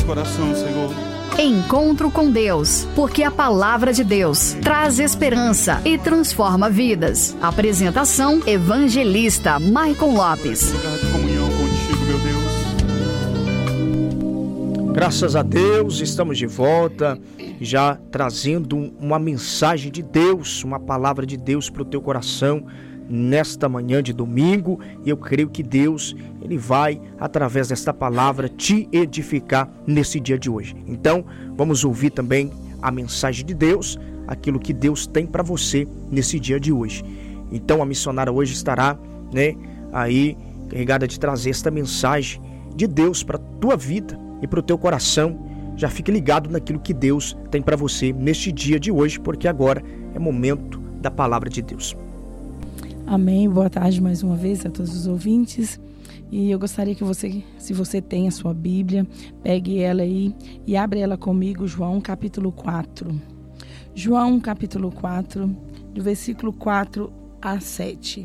coração, Senhor. Encontro com Deus, porque a palavra de Deus traz esperança e transforma vidas. Apresentação: Evangelista Maicon Lopes. Lugar de comunhão contigo, meu Deus. Graças a Deus, estamos de volta, já trazendo uma mensagem de Deus, uma palavra de Deus para o teu coração nesta manhã de domingo. E eu creio que Deus, Ele vai, através desta palavra, te edificar nesse dia de hoje. Então, vamos ouvir também a mensagem de Deus, aquilo que Deus tem para você nesse dia de hoje. Então, a missionária hoje estará, aí, carregada de trazer esta mensagem de Deus para a tua vida e para o teu coração. Já fique ligado naquilo que Deus tem para você neste dia de hoje, porque agora é momento da palavra de Deus. Amém, boa tarde mais uma vez a todos os ouvintes. E eu gostaria que você, se você tem a sua Bíblia, pegue ela aí e abre ela comigo, João capítulo 4. João capítulo 4, do versículo 4 a 7.